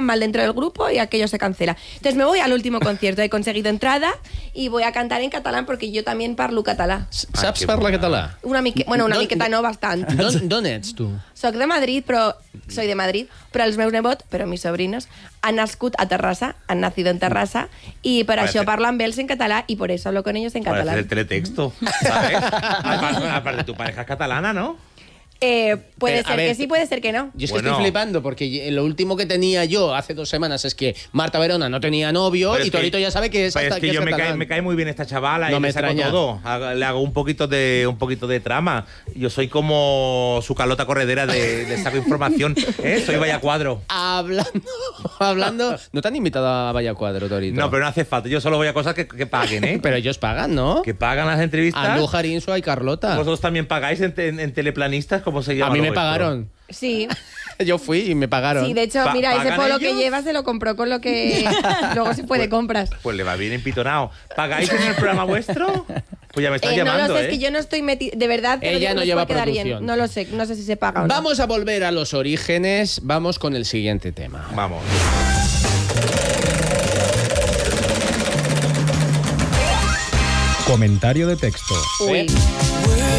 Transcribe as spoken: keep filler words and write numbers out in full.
mal dentro del grupo y aquello se cancela. Entonces me voy al último concierto, he conseguido entrada y voy a cantar en catalán porque yo también parlo català. Saps parlar català? Una mique... Bueno, una miqueta no, bastant. D'on ets, tu? Soc de Madrid, però... Soy de Madrid, però els meus nebots, però mis sobrinos, han nascut a Terrassa, han nacido en Terrassa, y per Parece... això parlo amb ells en català y por eso hablo con ellos en catalán. Parece el teletexto, ¿sabes? aparte, aparte, tu pareja es catalana, ¿no? Eh, puede Pero, ser ver, que sí, puede ser que no. Yo es que bueno. estoy flipando porque lo último que tenía yo hace dos semanas es que Marta Verona no tenía novio pero y Torito que, ya sabe que es pero hasta es que, que yo es me cae, me cae muy bien esta chavala no y me le saco extraña. todo. Le hago un poquito de un poquito de trama. Yo soy como su Carlota Corredera de, de saco información. ¿Eh? Soy Vaya Cuadro. Hablando, hablando. ¿No te han invitado a Vaya Cuadro, Torito? No, pero no hace falta. Yo solo voy a cosas que, que paguen, ¿eh? Pero ellos pagan, ¿no? Que pagan las entrevistas. Andújar, Insua y Carlota. ¿Vosotros también pagáis en, en, en Teleplanistas? ¿Cómo se llama? A mí me vuestro? pagaron. Sí. Yo fui y me pagaron. Sí, de hecho, Pa mira, ese polo ellos? que lleva se lo compró con lo que luego se fue de compras. Pues le va bien empitonado. ¿Pagáis en el programa vuestro? Pues ya me estás Eh, no llamando, lo sé, ¿eh? es que yo no estoy metida. De verdad, te lo Ella digo, no es lleva por quedar bien. producción. No lo sé, no sé si se paga o no. Vamos a volver a los orígenes. Vamos con el siguiente tema. Vamos. Comentario de texto. Uy.